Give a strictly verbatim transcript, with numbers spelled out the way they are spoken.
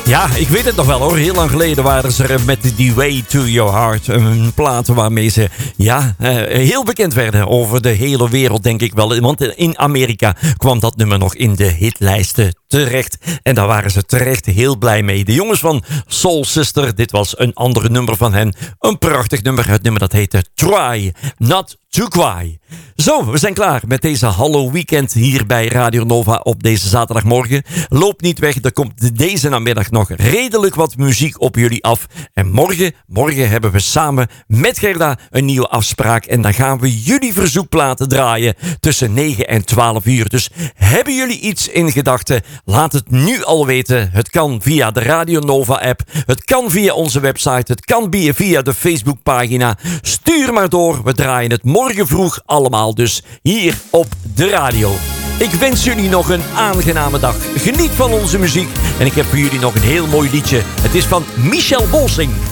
Ja, ik weet het nog wel hoor. Heel lang geleden waren ze er met die Way to Your Heart. Een plaat waarmee ze ja, heel bekend werden over de hele wereld, denk ik wel. Want in Amerika kwam dat nummer nog in de hitlijsten terecht. En daar waren ze terecht heel blij mee. De jongens van Soul Sister, dit was een andere nummer van hen. Een prachtig nummer. Het nummer dat heette Try Not to Cry. Zo, we zijn klaar met deze Hallo Weekend hier bij Radio Nova op deze zaterdagmorgen. Loop niet weg, er komt deze namiddag nog redelijk wat muziek op jullie af. En morgen, morgen hebben we samen met Gerda een nieuwe afspraak. En dan gaan we jullie verzoekplaten draaien tussen negen en twaalf uur. Dus hebben jullie iets in gedachten? Laat het nu al weten. Het kan via de Radio Nova app. Het kan via onze website. Het kan via de Facebookpagina. Stuur maar door. We draaien het morgen vroeg allemaal dus hier op de radio. Ik wens jullie nog een aangename dag. Geniet van onze muziek. En ik heb voor jullie nog een heel mooi liedje. Het is van Michel Bosing.